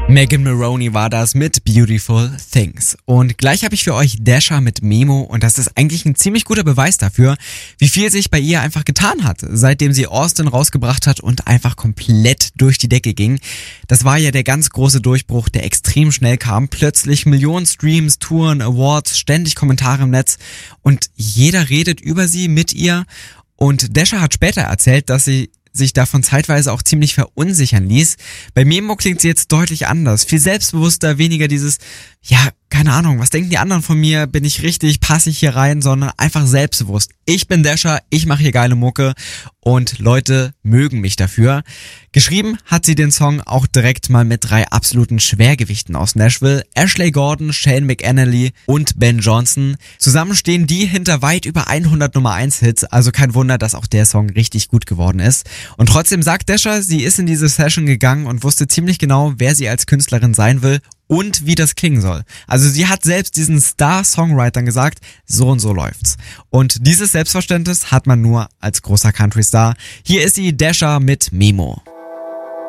Megan Moroney war das mit Beautiful Things. Und gleich habe ich für euch Dasha mit Memo und das ist eigentlich ein ziemlich guter Beweis dafür, wie viel sich bei ihr einfach getan hat, seitdem sie Austin rausgebracht hat und einfach komplett durch die Decke ging. Das war ja der ganz große Durchbruch, der extrem schnell kam. Plötzlich Millionen Streams, Touren, Awards, ständig Kommentare im Netz und jeder redet über sie, mit ihr. Und Dasha hat später erzählt, dass sie sich davon zeitweise auch ziemlich verunsichern ließ. Bei Memo klingt sie jetzt deutlich anders, viel selbstbewusster, weniger dieses, ja, keine Ahnung, was denken die anderen von mir, bin ich richtig, passe ich hier rein, sondern einfach selbstbewusst. Ich bin Dasha, ich mache hier geile Mucke und Leute mögen mich dafür. Geschrieben hat sie den Song auch direkt mal mit 3 absoluten Schwergewichten aus Nashville, Ashley Gordon, Shane McAnally und Ben Johnson. Zusammen stehen die hinter weit über 100 Nummer 1 Hits, also kein Wunder, dass auch der Song richtig gut geworden ist. Und trotzdem sagt Dasha, sie ist in diese Session gegangen und wusste ziemlich genau, wer sie als Künstlerin sein will und wie das klingen soll. Also sie hat selbst diesen Star-Songwritern gesagt, so und so läuft's. Und dieses Selbstverständnis hat man nur als großer Country-Star. Hier ist sie, Dasha mit Memo.